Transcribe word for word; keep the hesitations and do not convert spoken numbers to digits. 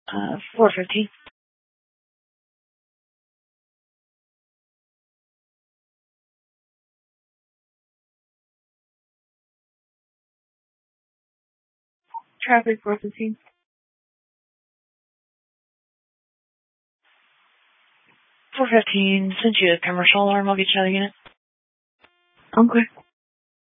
Uh, four fifteen. Traffic four fifteen. four fifteen, sent you a commercial alarm. I'll get you out of the unit. Okay.